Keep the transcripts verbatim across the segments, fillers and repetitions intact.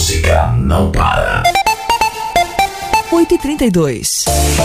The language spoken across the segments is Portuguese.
música não para. oito e trinta e dois.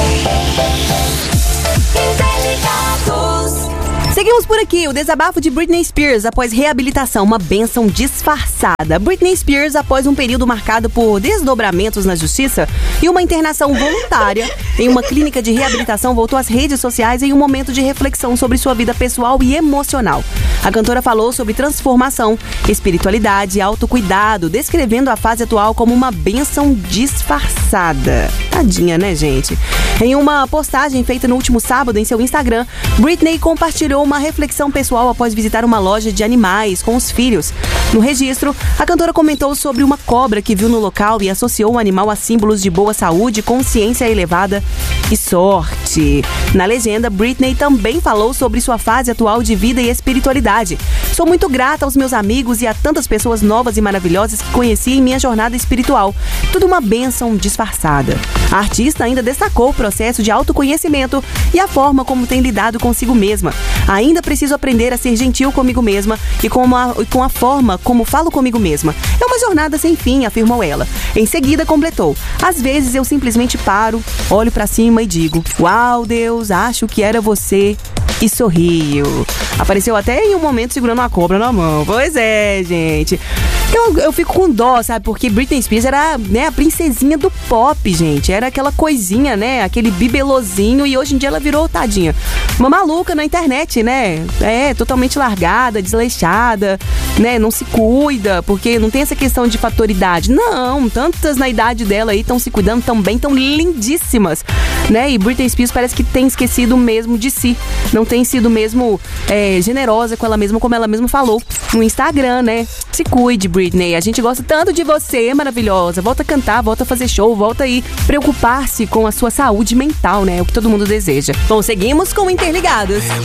Seguimos por aqui, o desabafo de Britney Spears após reabilitação, uma bênção disfarçada. Britney Spears, após um período marcado por desdobramentos na justiça e uma internação voluntária em uma clínica de reabilitação, voltou às redes sociais em um momento de reflexão sobre sua vida pessoal e emocional. A cantora falou sobre transformação, espiritualidade e autocuidado, descrevendo a fase atual como uma bênção disfarçada. Tadinha, né, gente? Em uma postagem feita no último sábado em seu Instagram, Britney compartilhou uma reflexão pessoal após visitar uma loja de animais com os filhos. No registro, a cantora comentou sobre uma cobra que viu no local e associou o animal a símbolos de boa saúde, consciência elevada e sorte. Na legenda, Britney também falou sobre sua fase atual de vida e espiritualidade. Sou muito grata aos meus amigos e a tantas pessoas novas e maravilhosas que conheci em minha jornada espiritual. Tudo uma bênção disfarçada. A artista ainda destacou o processo de autoconhecimento e a forma como tem lidado consigo mesma. Ainda preciso aprender a ser gentil comigo mesma e com a, e com a forma como falo comigo mesma. É uma jornada sem fim, afirmou ela. Em seguida, completou: às vezes eu simplesmente paro, olho pra cima e digo: uau, Deus, acho que era você. E sorrio. Apareceu até em um momento segurando uma cobra na mão. Pois é, gente. Eu, eu fico com dó, sabe? Porque Britney Spears era, né, a princesinha do pop, gente. Era aquela coisinha, né? Aquele bibelozinho. E hoje em dia ela virou, tadinha, uma maluca na internet, né? É, totalmente largada, desleixada, né? Não se cuida, porque não tem essa questão de fatoridade. Não, tantas na idade dela aí estão se cuidando também, tão lindíssimas, né? E Britney Spears parece que tem esquecido mesmo de si. Não tem sido mesmo é, generosa com ela mesma, como ela mesma falou no Instagram, né? Se cuide, Britney. A gente gosta tanto de você, maravilhosa. Volta a cantar, volta a fazer show, volta aí preocupar-se com a sua saúde mental, né? É o que todo mundo deseja. Bom, seguimos com Interligados.